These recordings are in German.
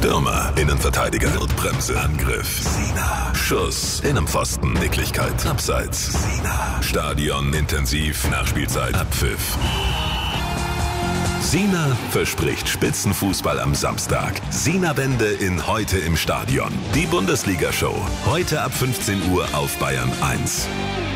Stürmer, Innenverteidiger, Notbremse, Angriff, Sina, Schuss, Innenpfosten, Nicklichkeit, Abseits, Sina, Stadion, intensiv, Nachspielzeit, Abpfiff. Sina verspricht Spitzenfußball am Samstag. Sina-Wende in Heute im Stadion. Die Bundesliga-Show. Heute ab 15 Uhr auf Bayern 1.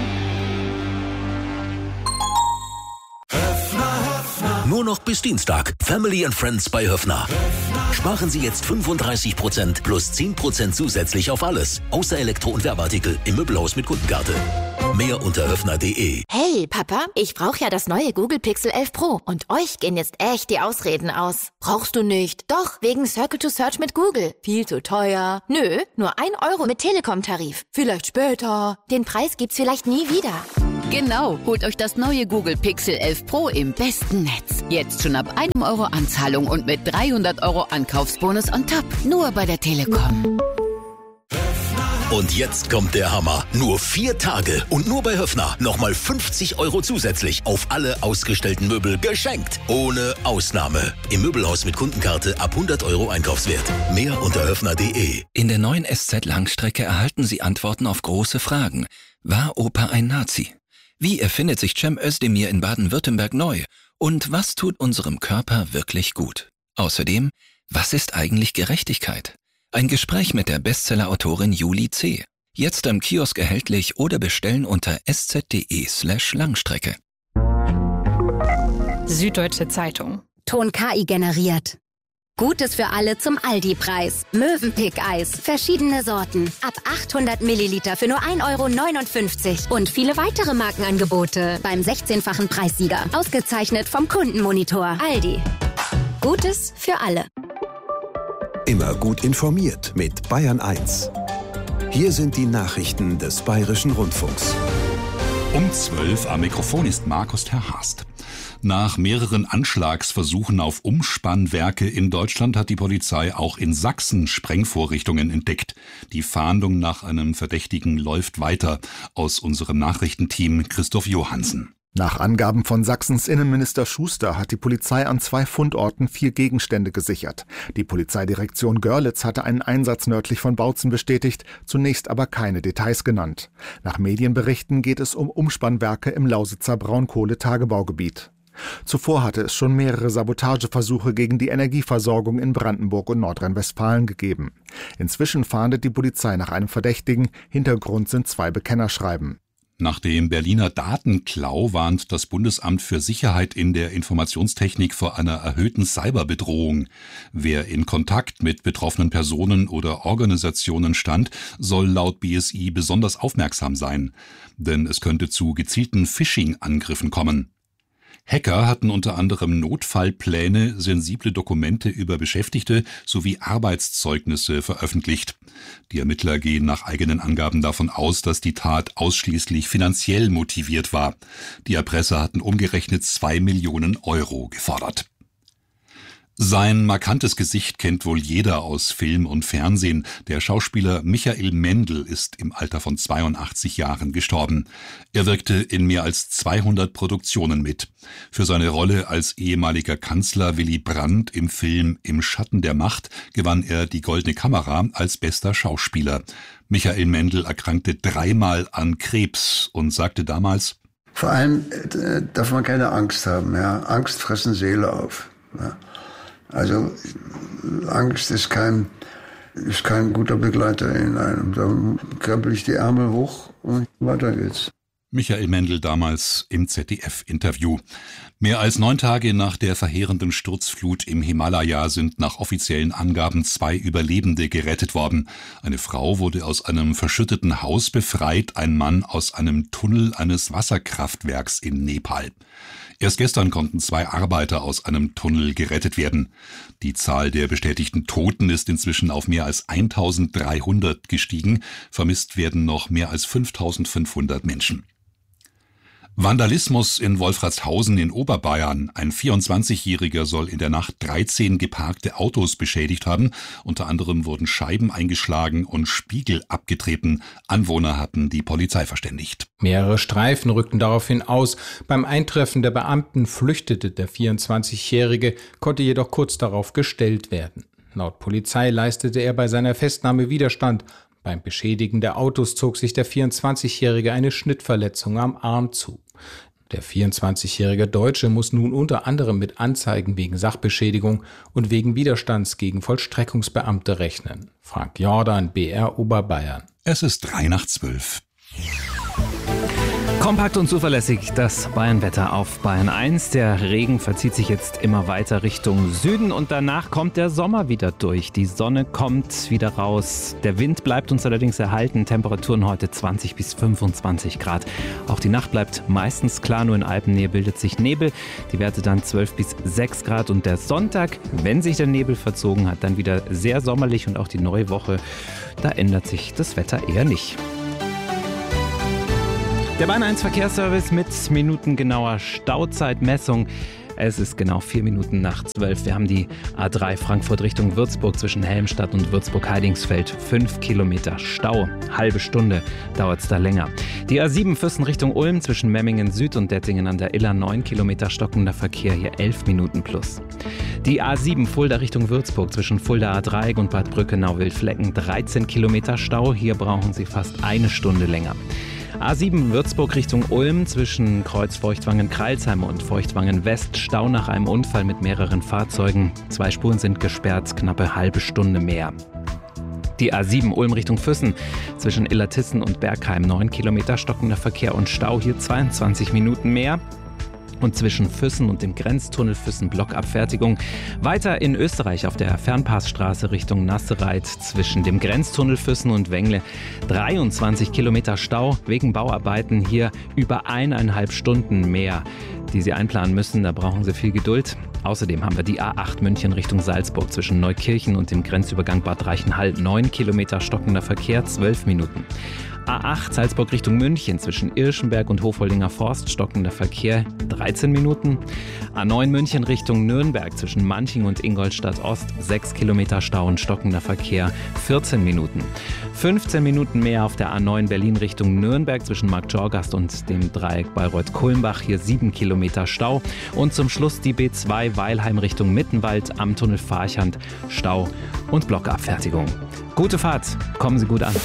Nur noch bis Dienstag. Family and Friends bei Höffner. Sparen Sie jetzt 35% plus 10% zusätzlich auf alles. Außer Elektro- und Werbeartikel im Möbelhaus mit Kundenkarte. Mehr unter höffner.de. Hey, Papa, ich brauche ja das neue Google Pixel 11 Pro. Und euch gehen jetzt echt die Ausreden aus. Brauchst du nicht? Doch, wegen Circle to Search mit Google. Viel zu teuer. Nö, nur 1 Euro mit Telekom-Tarif. Vielleicht später. Den Preis gibt's vielleicht nie wieder. Genau, holt euch das neue Google Pixel 11 Pro im besten Netz. Jetzt schon ab 1 Euro Anzahlung und mit 300 Euro Ankaufsbonus on top. Nur bei der Telekom. Und jetzt kommt der Hammer. Nur 4 Tage und nur bei Höffner nochmal 50 Euro zusätzlich auf alle ausgestellten Möbel geschenkt. Ohne Ausnahme. Im Möbelhaus mit Kundenkarte ab 100 Euro Einkaufswert. Mehr unter höffner.de. In der neuen SZ-Langstrecke erhalten Sie Antworten auf große Fragen. War Opa ein Nazi? Wie erfindet sich Cem Özdemir in Baden-Württemberg neu? Und was tut unserem Körper wirklich gut? Außerdem, was ist eigentlich Gerechtigkeit? Ein Gespräch mit der Bestseller-Autorin Julie C. Jetzt am Kiosk erhältlich oder bestellen unter sz.de/Langstrecke. Süddeutsche Zeitung. Ton KI generiert. Gutes für alle zum Aldi-Preis. Mövenpick-Eis. Verschiedene Sorten. Ab 800 Milliliter für nur 1,59 €. Und viele weitere Markenangebote beim 16-fachen Preissieger. Ausgezeichnet vom Kundenmonitor. Aldi. Gutes für alle. Immer gut informiert mit Bayern 1. Hier sind die Nachrichten des Bayerischen Rundfunks. Um 12 am Mikrofon ist Markus Terhast. Nach mehreren Anschlagsversuchen auf Umspannwerke in Deutschland hat die Polizei auch in Sachsen Sprengvorrichtungen entdeckt. Die Fahndung nach einem Verdächtigen läuft weiter. Aus unserem Nachrichtenteam Christoph Johansen. Nach Angaben von Sachsens Innenminister Schuster hat die Polizei an 2 Fundorten 4 Gegenstände gesichert. Die Polizeidirektion Görlitz hatte einen Einsatz nördlich von Bautzen bestätigt, zunächst aber keine Details genannt. Nach Medienberichten geht es um Umspannwerke im Lausitzer Braunkohletagebaugebiet. Zuvor hatte es schon mehrere Sabotageversuche gegen die Energieversorgung in Brandenburg und Nordrhein-Westfalen gegeben. Inzwischen fahndet die Polizei nach einem Verdächtigen. Hintergrund sind 2 Bekennerschreiben. Nach dem Berliner Datenklau warnt das Bundesamt für Sicherheit in der Informationstechnik vor einer erhöhten Cyberbedrohung. Wer in Kontakt mit betroffenen Personen oder Organisationen stand, soll laut BSI besonders aufmerksam sein. Denn es könnte zu gezielten Phishing-Angriffen kommen. Hacker hatten unter anderem Notfallpläne, sensible Dokumente über Beschäftigte sowie Arbeitszeugnisse veröffentlicht. Die Ermittler gehen nach eigenen Angaben davon aus, dass die Tat ausschließlich finanziell motiviert war. Die Erpresser hatten umgerechnet 2 Millionen Euro gefordert. Sein markantes Gesicht kennt wohl jeder aus Film und Fernsehen. Der Schauspieler Michael Mendl ist im Alter von 82 Jahren gestorben. Er wirkte in mehr als 200 Produktionen mit. Für seine Rolle als ehemaliger Kanzler Willy Brandt im Film Im Schatten der Macht gewann er die Goldene Kamera als bester Schauspieler. Michael Mendl erkrankte 3-mal an Krebs und sagte damals: Vor allem darf man keine Angst haben. Ja? Angst fressen Seele auf. Ja? Also Angst ist kein guter Begleiter in einem. Da krempel ich die Ärmel hoch und weiter geht's. Michael Mendl damals im ZDF-Interview. Mehr als 9 Tage nach der verheerenden Sturzflut im Himalaya sind nach offiziellen Angaben 2 Überlebende gerettet worden. Eine Frau wurde aus einem verschütteten Haus befreit, ein Mann aus einem Tunnel eines Wasserkraftwerks in Nepal. Erst gestern konnten 2 Arbeiter aus einem Tunnel gerettet werden. Die Zahl der bestätigten Toten ist inzwischen auf mehr als 1300 gestiegen. Vermisst werden noch mehr als 5500 Menschen. Vandalismus in Wolfratshausen in Oberbayern. Ein 24-Jähriger soll in der Nacht 13 geparkte Autos beschädigt haben. Unter anderem wurden Scheiben eingeschlagen und Spiegel abgetreten. Anwohner hatten die Polizei verständigt. Mehrere Streifen rückten daraufhin aus. Beim Eintreffen der Beamten flüchtete der 24-Jährige, konnte jedoch kurz darauf gestellt werden. Laut Polizei leistete er bei seiner Festnahme Widerstand. Beim Beschädigen der Autos zog sich der 24-Jährige eine Schnittverletzung am Arm zu. Der 24-jährige Deutsche muss nun unter anderem mit Anzeigen wegen Sachbeschädigung und wegen Widerstands gegen Vollstreckungsbeamte rechnen. Frank Jordan, BR Oberbayern. Es ist 11:03. Kompakt und zuverlässig das Bayern-Wetter auf Bayern 1. Der Regen verzieht sich jetzt immer weiter Richtung Süden und danach kommt der Sommer wieder durch. Die Sonne kommt wieder raus. Der Wind bleibt uns allerdings erhalten. Temperaturen heute 20 bis 25 Grad. Auch die Nacht bleibt meistens klar, nur in Alpennähe bildet sich Nebel. Die Werte dann 12 bis 6 Grad. Und der Sonntag, wenn sich der Nebel verzogen hat, dann wieder sehr sommerlich und auch die neue Woche, da ändert sich das Wetter eher nicht. Der Bayern 1 Verkehrsservice mit minutengenauer Stauzeitmessung. Es ist genau 4 Minuten nach 12. Wir haben die A3 Frankfurt Richtung Würzburg zwischen Helmstadt und Würzburg-Heidingsfeld. 5 Kilometer Stau. Halbe Stunde dauert es da länger. Die A7 Fürsten Richtung Ulm zwischen Memmingen Süd und Dettingen an der Iller. 9 Kilometer stockender Verkehr, hier 11 Minuten plus. Die A7 Fulda Richtung Würzburg zwischen Fulda A3 und Bad Brückenau-Wildflecken. 13 Kilometer Stau. Hier brauchen Sie fast eine Stunde länger. A7 Würzburg Richtung Ulm zwischen Kreuz Feuchtwangen-Kreilsheim und Feuchtwangen-West. Stau nach einem Unfall mit mehreren Fahrzeugen. 2 Spuren sind gesperrt, knappe halbe Stunde mehr. Die A7 Ulm Richtung Füssen zwischen Illertissen und Bergheim. 9 Kilometer stockender Verkehr und Stau, hier 22 Minuten mehr. Und zwischen Füssen und dem Grenztunnel Füssen-Blockabfertigung. Weiter in Österreich auf der Fernpassstraße Richtung Nassereit zwischen dem Grenztunnel Füssen und Wengle. 23 Kilometer Stau wegen Bauarbeiten, hier über 1,5 Stunden mehr, die Sie einplanen müssen. Da brauchen Sie viel Geduld. Außerdem haben wir die A8 München Richtung Salzburg zwischen Neukirchen und dem Grenzübergang Bad Reichenhall. 9 Kilometer stockender Verkehr, 12 Minuten. A8 Salzburg Richtung München zwischen Irschenberg und Hofholdinger Forst, stockender Verkehr 13 Minuten. A9 München Richtung Nürnberg zwischen Manching und Ingolstadt Ost, 6 Kilometer Stau und stockender Verkehr 14 Minuten. 15 Minuten mehr auf der A9 Berlin Richtung Nürnberg zwischen Marktjorgast und dem Dreieck Bayreuth-Kulmbach, hier 7 Kilometer Stau. Und zum Schluss die B2 Weilheim Richtung Mittenwald am Tunnel Farchand, Stau und Blockabfertigung. Gute Fahrt, kommen Sie gut an.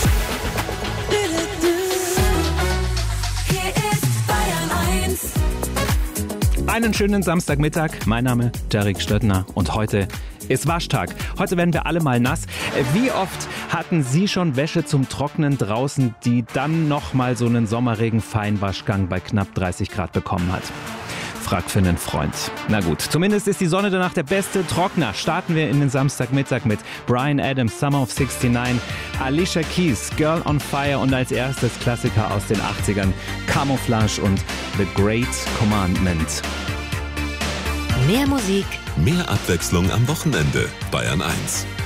Einen schönen Samstagmittag. Mein Name Derek Stöttner und heute ist Waschtag. Heute werden wir alle mal nass. Wie oft hatten Sie schon Wäsche zum Trocknen draußen, die dann nochmal so einen Sommerregen-Feinwaschgang bei knapp 30 Grad bekommen hat? Frag für einen Freund. Na gut, zumindest ist die Sonne danach der beste Trockner. Starten wir in den Samstagmittag mit Bryan Adams, Summer of 69, Alicia Keys, Girl on Fire und als erstes Klassiker aus den 80ern, Camouflage und The Great Commandment. Mehr Musik, mehr Abwechslung am Wochenende. Bayern 1.